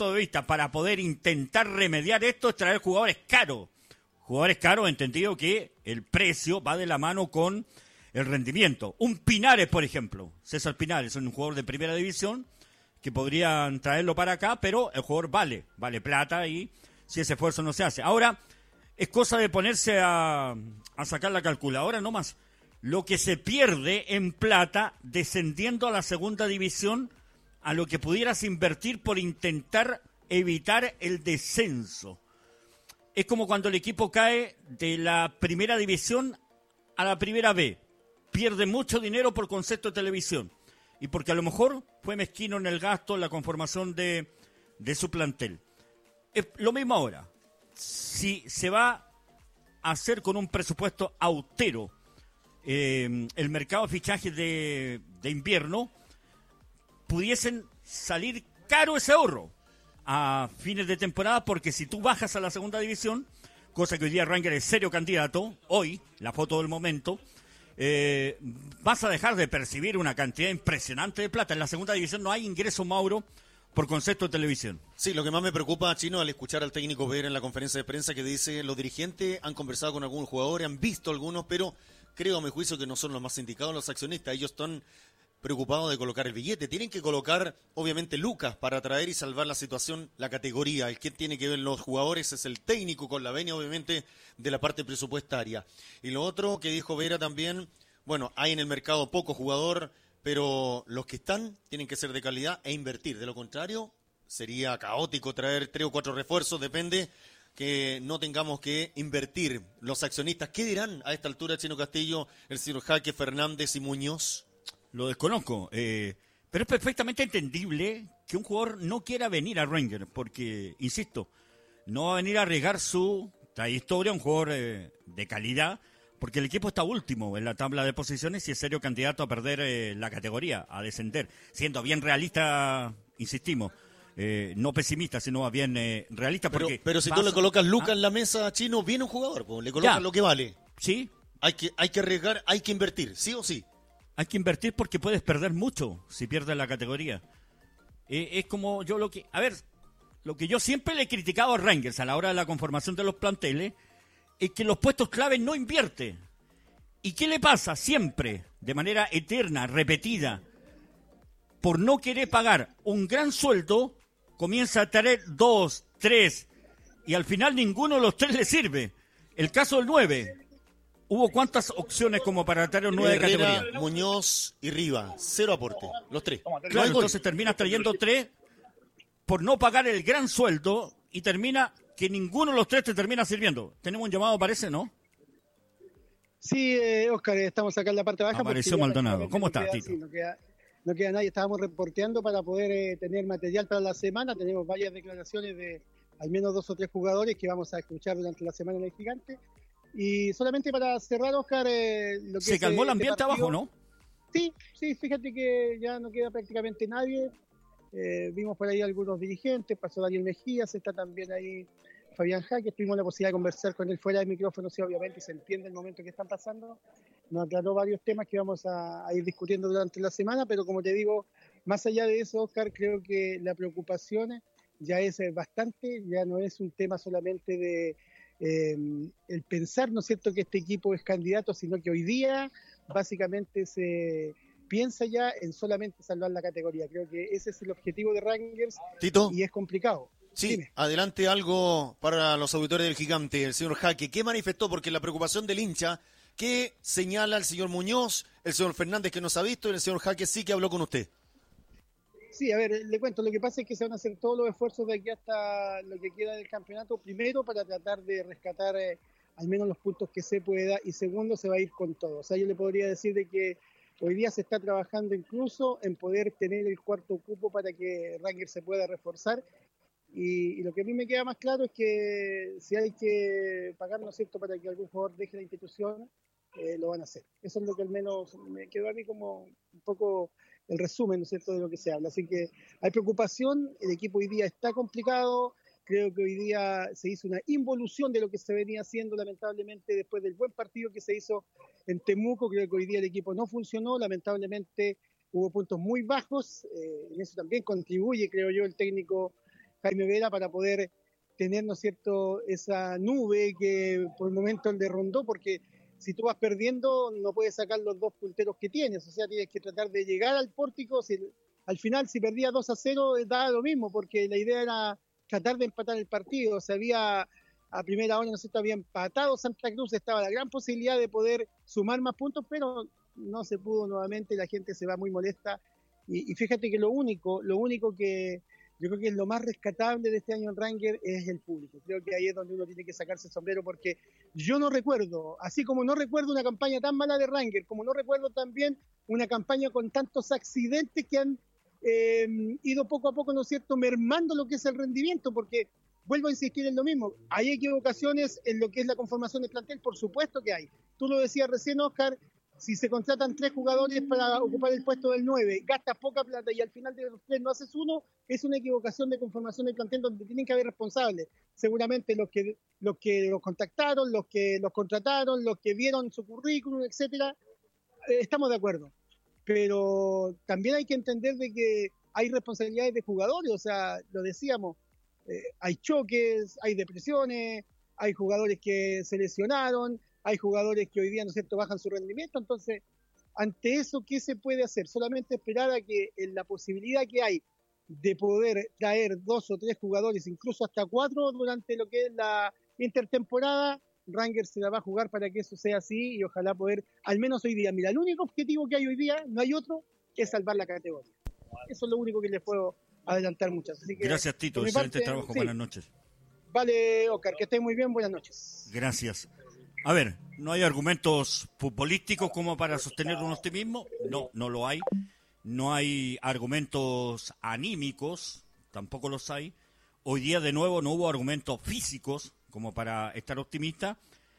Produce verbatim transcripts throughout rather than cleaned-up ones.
punto de vista, para poder intentar remediar esto, es traer jugadores caros. Jugadores caros, entendido que el precio va de la mano con el rendimiento. Un Pinares, por ejemplo. César Pinares, un jugador de primera división, que podrían traerlo para acá, pero el jugador vale, vale plata y si ese esfuerzo no se hace. Ahora, es cosa de ponerse a, a sacar la calculadora nomás. Lo que se pierde en plata descendiendo a la segunda división, a lo que pudieras invertir por intentar evitar el descenso. Es como cuando el equipo cae de la primera división a la primera B. Pierde mucho dinero por concepto de televisión. Y porque a lo mejor fue mezquino en el gasto, en la conformación de, de su plantel. Es lo mismo ahora. Si se va a hacer con un presupuesto austero eh, el mercado de fichajes de, de invierno, pudiesen salir caro ese ahorro a fines de temporada, porque si tú bajas a la segunda división, cosa que hoy día Rangers es serio candidato, hoy, la foto del momento, eh, vas a dejar de percibir una cantidad impresionante de plata. En la segunda división no hay ingreso, Mauro, por concepto de televisión. Sí, lo que más me preocupa, Chino, al escuchar al técnico ver en la conferencia de prensa que dice los dirigentes han conversado con algunos jugadores, han visto algunos, pero creo a mi juicio que no son los más indicados los accionistas. Ellos están preocupados de colocar el billete. Tienen que colocar, obviamente, lucas para traer y salvar la situación, la categoría. El que tiene que ver los jugadores es el técnico, con la venia, obviamente, de la parte presupuestaria. Y lo otro que dijo Vera también, bueno, hay en el mercado poco jugador, pero los que están tienen que ser de calidad e invertir. De lo contrario, sería caótico traer tres o cuatro refuerzos, depende que no tengamos que invertir. Los accionistas, ¿qué dirán a esta altura, Chino Castillo, el señor Jaque, Fernández y Muñoz? Lo desconozco, eh, pero es perfectamente entendible que un jugador no quiera venir a Rangers, porque, insisto, no va a venir a arriesgar su trayectoria, un jugador eh, de calidad, porque el equipo está último en la tabla de posiciones y es serio candidato a perder eh, la categoría, a descender, siendo bien realista, insistimos, eh, no pesimista, sino más bien eh, realista. Pero, porque pero si pasa, tú le colocas lucas ¿ah? en la mesa, Chino, viene un jugador, pues, le colocas Ya. lo que vale. Sí. Hay que, hay que arriesgar, hay que invertir, sí o sí. Hay que invertir porque puedes perder mucho si pierdes la categoría. Eh, es como yo lo que... A ver, lo que yo siempre le he criticado a Rangers a la hora de la conformación de los planteles es que en los puestos claves no invierte. ¿Y qué le pasa? Siempre, de manera eterna, repetida, por no querer pagar un gran sueldo, comienza a traer dos, tres, y al final ninguno de los tres le sirve. El caso del nueve... ¿Hubo cuántas opciones como para traer un nueve de Herrera, categoría? Muñoz y Riva, cero aporte, los tres. Claro, entonces terminas trayendo tres por no pagar el gran sueldo y termina que ninguno de los tres te termina sirviendo. Tenemos un llamado, parece, ¿no? Sí, eh, Oscar, estamos acá en la parte baja. Apareció Maldonado. ¿Cómo está, Tito? Sí, no, queda, no queda nadie. Estábamos reporteando para poder eh, tener material para la semana. Tenemos varias declaraciones de al menos dos o tres jugadores que vamos a escuchar durante la semana en el Gigante. Y solamente para cerrar, Oscar, eh, lo que se calmó es, el ambiente este partido, abajo, ¿no? Sí, sí, fíjate que ya no queda prácticamente nadie. Eh, vimos por ahí algunos dirigentes, pasó Daniel Mejías, está también ahí Fabián Jaque, tuvimos la posibilidad de conversar con él fuera del micrófono, sí, obviamente se entiende el momento que están pasando. Nos aclaró varios temas que vamos a, a ir discutiendo durante la semana, pero como te digo, más allá de eso, Oscar, creo que la preocupación ya es bastante, ya no es un tema solamente de Eh, el pensar, ¿no es cierto?, que este equipo es candidato, sino que hoy día básicamente se piensa ya en solamente salvar la categoría. Creo que ese es el objetivo de Rangers. Tito. Y es complicado. Sí, Dime. Adelante algo para los auditores del Gigante, el señor Jaque. ¿Qué manifestó? Porque la preocupación del hincha, ¿qué señala el señor Muñoz, el señor Fernández que nos ha visto y el señor Jaque sí que habló con usted? Sí, a ver, le cuento, lo que pasa es que se van a hacer todos los esfuerzos de aquí hasta lo que queda del campeonato, primero para tratar de rescatar eh, al menos los puntos que se pueda, y segundo se va a ir con todo. O sea, yo le podría decir de que hoy día se está trabajando incluso en poder tener el cuarto cupo para que Rangers se pueda reforzar, y, y lo que a mí me queda más claro es que si hay que pagar, ¿no es cierto?, para que algún jugador deje la institución, eh, lo van a hacer. Eso es lo que al menos me quedó a mí como un poco el resumen, ¿no es cierto?, de lo que se habla. Así que hay preocupación, el equipo hoy día está complicado, creo que hoy día se hizo una involución de lo que se venía haciendo, lamentablemente, después del buen partido que se hizo en Temuco. Creo que hoy día el equipo no funcionó, lamentablemente hubo puntos muy bajos, eh, en eso también contribuye, creo yo, el técnico Jaime Vera para poder tener, ¿no es cierto?, esa nube que por el momento le rondó, porque si tú vas perdiendo no puedes sacar los dos punteros que tienes, o sea, tienes que tratar de llegar al pórtico. Si, al final, si perdía dos a cero, daba lo mismo, porque la idea era tratar de empatar el partido. Se había, a primera hora, ¿no es cierto?, había empatado Santa Cruz, estaba la gran posibilidad de poder sumar más puntos, pero no se pudo nuevamente, la gente se va muy molesta, y, y fíjate que lo único, lo único que yo creo que es lo más rescatable de este año en Rangers es el público. Creo que ahí es donde uno tiene que sacarse el sombrero, porque yo no recuerdo, así como no recuerdo una campaña tan mala de Rangers, como no recuerdo también una campaña con tantos accidentes que han eh, ido poco a poco, ¿no es cierto?, mermando lo que es el rendimiento, porque vuelvo a insistir en lo mismo, hay equivocaciones en lo que es la conformación del plantel, por supuesto que hay. Tú lo decías recién, Oscar, si se contratan tres jugadores para ocupar el puesto del nueve, gastas poca plata y al final de los tres no haces uno, es una equivocación de conformación del plantel donde tienen que haber responsables. Seguramente los que los que los contactaron, los que los contrataron, los que vieron su currículum, etcétera, eh, estamos de acuerdo. Pero también hay que entender de que hay responsabilidades de jugadores, o sea, lo decíamos, eh, hay choques, hay depresiones, hay jugadores que se lesionaron, hay jugadores que hoy día, ¿no es cierto?, bajan su rendimiento. Entonces, ante eso, ¿qué se puede hacer? Solamente esperar a que en la posibilidad que hay de poder traer dos o tres jugadores, incluso hasta cuatro, durante lo que es la intertemporada, Rangers se la va a jugar para que eso sea así, y ojalá poder, al menos hoy día, mira, el único objetivo que hay hoy día, no hay otro, es salvar la categoría. Eso es lo único que les puedo adelantar, muchas. Así que, gracias, Tito, excelente parte, trabajo, sí. Buenas noches. Vale, Oscar, que estés muy bien, buenas noches. Gracias. A ver, ¿no hay argumentos futbolísticos como para sostener un optimismo? No, no lo hay. No hay argumentos anímicos, tampoco los hay. Hoy día, de nuevo, no hubo argumentos físicos como para estar optimista.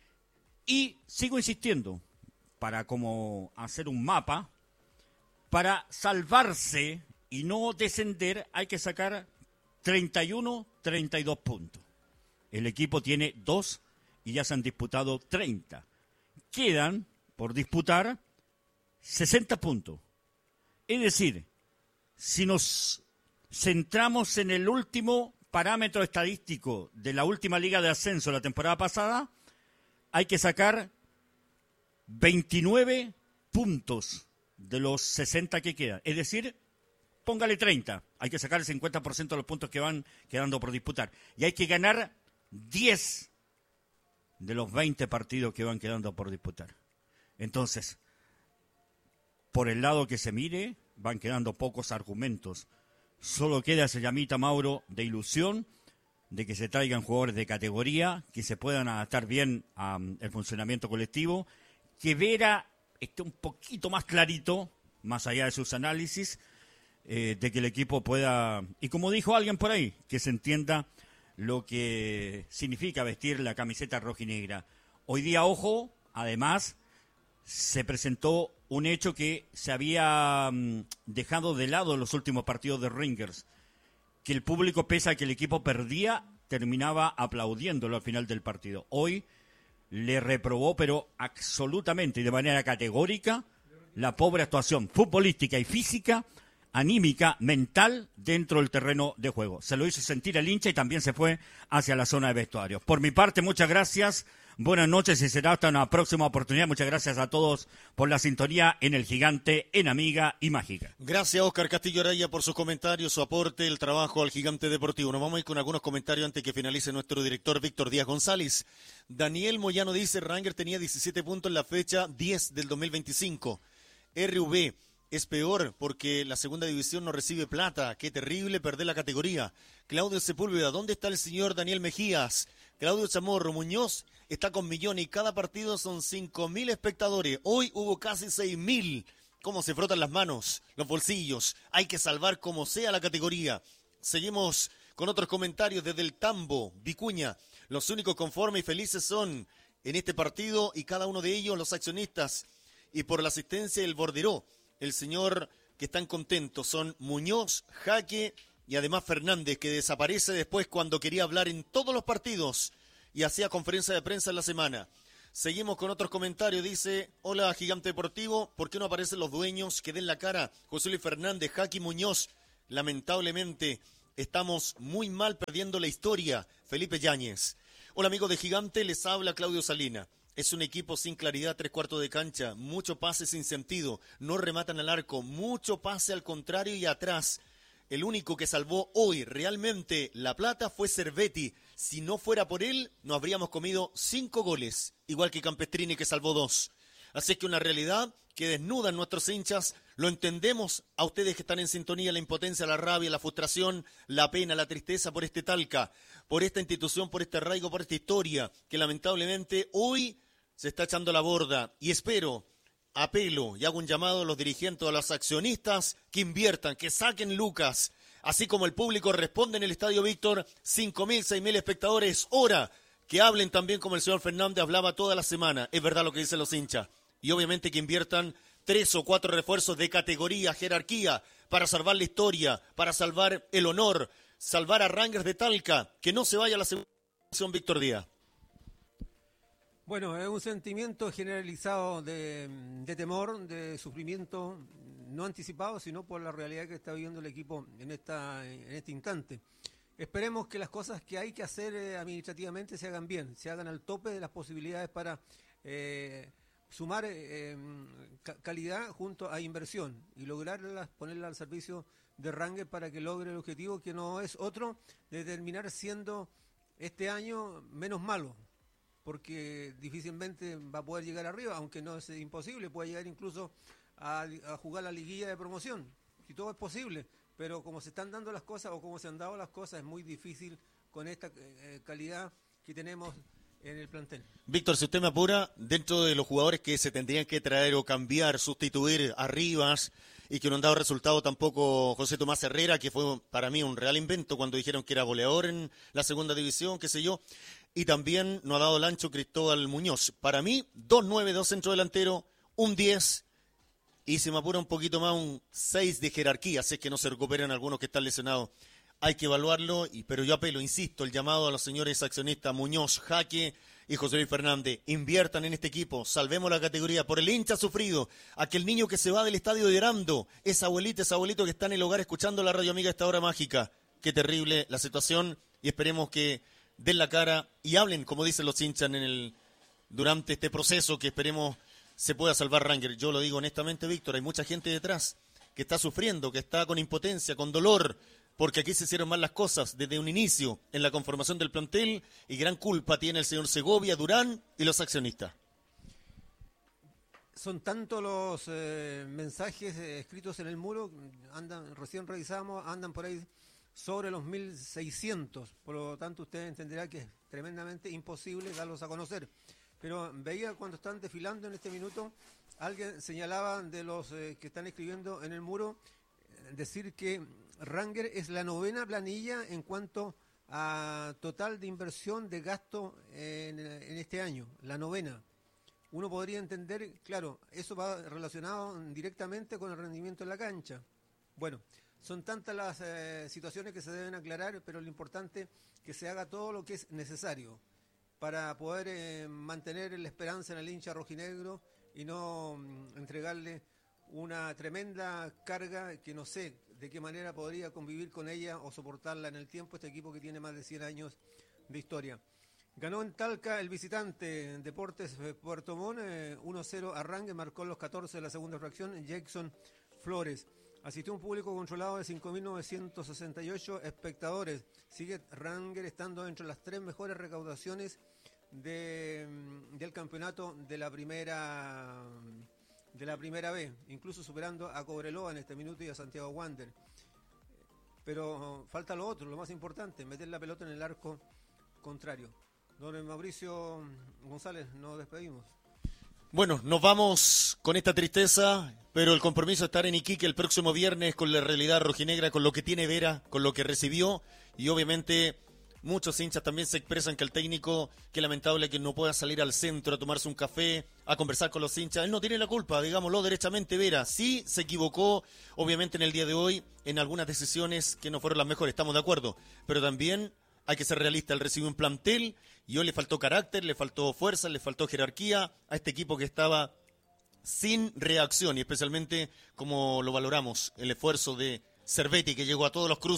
Y sigo insistiendo, para como hacer un mapa, para salvarse y no descender hay que sacar treinta y uno, treinta y dos puntos. El equipo tiene dos y ya se han disputado treinta. Quedan por disputar sesenta puntos. Es decir, si nos centramos en el último parámetro estadístico de la última liga de ascenso la temporada pasada, hay que sacar veintinueve puntos de los sesenta que quedan. Es decir, póngale treinta. Hay que sacar el cincuenta por ciento de los puntos que van quedando por disputar. Y hay que ganar diez de los veinte partidos que van quedando por disputar. Entonces, por el lado que se mire, van quedando pocos argumentos. Solo queda esa llamita, Mauro, de ilusión, de que se traigan jugadores de categoría, que se puedan adaptar bien al um, funcionamiento colectivo, que Vera esté un poquito más clarito, más allá de sus análisis, eh, de que el equipo pueda, y como dijo alguien por ahí, que se entienda lo que significa vestir la camiseta rojinegra. Hoy día, ojo, además, se presentó un hecho que se había um, dejado de lado en los últimos partidos de Rangers, que el público, pese a que el equipo perdía, terminaba aplaudiéndolo al final del partido. Hoy le reprobó, pero absolutamente y de manera categórica, la pobre actuación futbolística y física, anímica, mental, dentro del terreno de juego. Se lo hizo sentir el hincha y también se fue hacia la zona de vestuarios. Por mi parte, muchas gracias, buenas noches y será hasta una próxima oportunidad. Muchas gracias a todos por la sintonía en El Gigante, en Amiga y Mágica. Gracias, Oscar Castillo Araya, por sus comentarios, su aporte, el trabajo al Gigante Deportivo. Nos vamos a ir con algunos comentarios antes que finalice nuestro director Víctor Díaz González. Daniel Moyano dice, Rangers tenía diecisiete puntos en la fecha diez del dos mil veinticinco. R V es peor porque la segunda división no recibe plata. Qué terrible perder la categoría. Claudio Sepúlveda, ¿dónde está el señor Daniel Mejías? Claudio Chamorro, Muñoz está con millones y cada partido son cinco mil espectadores. Hoy hubo casi seis mil. ¿Cómo se frotan las manos, los bolsillos? Hay que salvar como sea la categoría. Seguimos con otros comentarios desde el Tambo, Vicuña. Los únicos conformes y felices son en este partido y cada uno de ellos los accionistas. Y por la asistencia del Borderó, el señor que están contentos son Muñoz, Jaque y además Fernández, que desaparece después cuando quería hablar en todos los partidos y hacía conferencia de prensa en la semana. Seguimos con otros comentarios, dice, hola Gigante Deportivo, ¿por qué no aparecen los dueños que den la cara? José Luis Fernández, Jaque y Muñoz, lamentablemente estamos muy mal perdiendo la historia. Felipe Yáñez. Hola amigos de Gigante, les habla Claudio Salina. Es un equipo sin claridad, tres cuartos de cancha, mucho pase sin sentido, no rematan al arco, mucho pase al contrario y atrás. El único que salvó hoy realmente la plata fue Cervetti. Si no fuera por él, nos habríamos comido cinco goles, igual que Campestrini que salvó dos. Así es que una realidad que desnudan nuestros hinchas, lo entendemos a ustedes que están en sintonía, la impotencia, la rabia, la frustración, la pena, la tristeza por este Talca, por esta institución, por este arraigo, por esta historia, que lamentablemente hoy se está echando la borda. Y espero, apelo y hago un llamado a los dirigentes, a los accionistas, que inviertan, que saquen lucas, así como el público responde en el Estadio Víctor, cinco mil, seis mil espectadores, hora, que hablen también como el señor Fernández hablaba toda la semana, es verdad lo que dicen los hinchas. Y obviamente que inviertan tres o cuatro refuerzos de categoría, jerarquía, para salvar la historia, para salvar el honor, salvar a Rangers de Talca, que no se vaya a la segunda división, Víctor Díaz. Bueno, es un sentimiento generalizado de, de temor, de sufrimiento, no anticipado, sino por la realidad que está viviendo el equipo en, esta, en este instante. Esperemos que las cosas que hay que hacer eh, administrativamente se hagan bien, se hagan al tope de las posibilidades para eh, sumar eh, ca- calidad junto a inversión y lograrlas, ponerla al servicio de Rangers para que logre el objetivo, que no es otro, de terminar siendo este año menos malo, porque difícilmente va a poder llegar arriba, aunque no es imposible, puede llegar incluso a, a jugar la liguilla de promoción, si todo es posible, pero como se están dando las cosas o como se han dado las cosas, es muy difícil con esta eh, calidad que tenemos en el plantel. Víctor, si usted me apura, dentro de los jugadores que se tendrían que traer o cambiar, sustituir a Rivas y que no han dado resultado tampoco José Tomás Herrera, que fue para mí un real invento cuando dijeron que era goleador en la segunda división, qué sé yo, y también no ha dado el ancho Cristóbal Muñoz. Para mí, dos nueve, dos centrodelanteros, un diez y si me apura un poquito más, un seis de jerarquía, si es que no se recuperan algunos que están lesionados. Hay que evaluarlo, y, pero yo apelo, insisto, el llamado a los señores accionistas Muñoz, Jaque y José Luis Fernández, inviertan en este equipo, salvemos la categoría, por el hincha sufrido, aquel niño que se va del estadio llorando, esa abuelita, ese abuelito que está en el hogar escuchando la radio amiga a esta hora mágica. Qué terrible la situación, y esperemos que den la cara y hablen, como dicen los hinchas, en el durante este proceso, que esperemos se pueda salvar Rangers. Yo lo digo honestamente, Víctor, hay mucha gente detrás que está sufriendo, que está con impotencia, con dolor, porque aquí se hicieron mal las cosas desde un inicio en la conformación del plantel, y gran culpa tiene el señor Segovia, Durán y los accionistas. Son tantos los eh, mensajes eh, escritos en el muro, andan, recién revisamos, andan por ahí sobre los mil seiscientos, por lo tanto usted entenderá que es tremendamente imposible darlos a conocer. Pero veía cuando están desfilando en este minuto, alguien señalaba de los eh, que están escribiendo en el muro, eh, decir que Rangers es la novena planilla en cuanto a total de inversión de gasto en, en este año, la novena. Uno podría entender, claro, eso va relacionado directamente con el rendimiento en la cancha. Bueno, son tantas las eh, situaciones que se deben aclarar, pero lo importante es que se haga todo lo que es necesario para poder eh, mantener la esperanza en el hincha rojinegro y no mm, entregarle una tremenda carga que no sé de qué manera podría convivir con ella o soportarla en el tiempo este equipo que tiene más de cien años de historia. Ganó en Talca el visitante Deportes Puerto Montt, eh, uno cero a Rangers, marcó los catorce de la segunda fracción Jackson Flores. Asistió un público controlado de cinco mil novecientos sesenta y ocho espectadores. Sigue Rangers estando entre las tres mejores recaudaciones de, del campeonato de la primera de la primera B, incluso superando a Cobreloa en este minuto y a Santiago Wander. Pero falta lo otro, lo más importante, meter la pelota en el arco contrario. Don Mauricio González, nos despedimos. Bueno, nos vamos con esta tristeza, pero el compromiso de estar en Iquique el próximo viernes con la realidad rojinegra, con lo que tiene Vera, con lo que recibió, y obviamente muchos hinchas también se expresan que el técnico, que lamentable que no pueda salir al centro a tomarse un café, a conversar con los hinchas, él no tiene la culpa, digámoslo derechamente, Vera. Sí se equivocó, obviamente en el día de hoy, en algunas decisiones que no fueron las mejores, estamos de acuerdo, pero también hay que ser realista, él recibió un plantel y hoy le faltó carácter, le faltó fuerza, le faltó jerarquía a este equipo que estaba sin reacción, y especialmente como lo valoramos, el esfuerzo de Cervetti, que llegó a todos los cruces,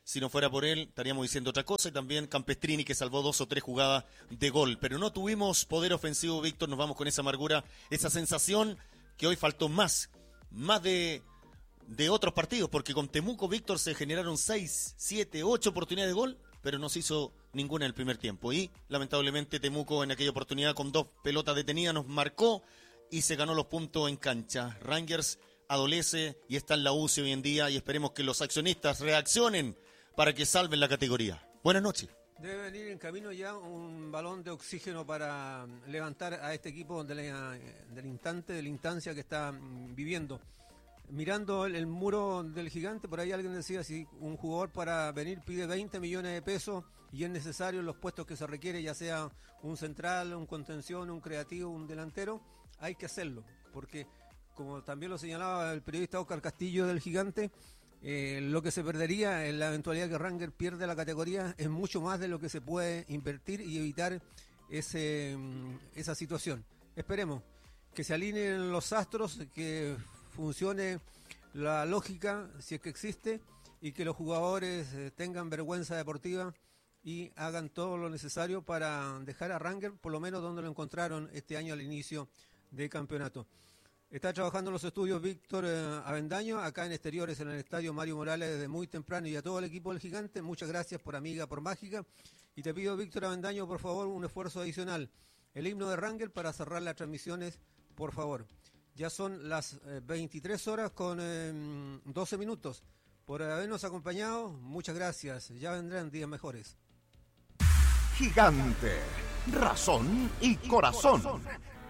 Si no fuera por él, estaríamos diciendo otra cosa. Y también Campestrini, que salvó dos o tres jugadas de gol. Pero no tuvimos poder ofensivo, Víctor. Nos vamos con esa amargura, esa sensación que hoy faltó más. Más de, de otros partidos. Porque con Temuco, Víctor, se generaron seis, siete, ocho oportunidades de gol. Pero no se hizo ninguna en el primer tiempo. Y lamentablemente Temuco en aquella oportunidad con dos pelotas detenidas nos marcó y se ganó los puntos en cancha. Rangers adolece y está en la U C I hoy en día. Y esperemos que los accionistas reaccionen para que salven la categoría. Buenas noches. Debe venir en camino ya un balón de oxígeno para levantar a este equipo de la, del instante, de la instancia que está viviendo. Mirando el, el muro del Gigante, por ahí alguien decía, si un jugador para venir pide veinte millones de pesos y es necesario en los puestos que se requiere, ya sea un central, un contención, un creativo, un delantero, hay que hacerlo. Porque, como también lo señalaba el periodista Óscar Castillo del Gigante, Eh, lo que se perdería en la eventualidad que Rangers pierde la categoría es mucho más de lo que se puede invertir y evitar ese, esa situación. Esperemos que se alineen los astros, que funcione la lógica, si es que existe, y que los jugadores eh, tengan vergüenza deportiva y hagan todo lo necesario para dejar a Rangers por lo menos donde lo encontraron este año al inicio del campeonato. Está trabajando en los estudios Víctor eh, Avendaño, acá en Exteriores, en el Estadio Mario Morales, desde muy temprano, y a todo el equipo del Gigante, muchas gracias por amiga, por mágica, y te pido, Víctor Avendaño, por favor, un esfuerzo adicional, el himno de Rangers para cerrar las transmisiones, por favor. Ya son las eh, veintitrés horas con eh, doce minutos, por habernos acompañado, muchas gracias, ya vendrán días mejores. Gigante, razón y corazón.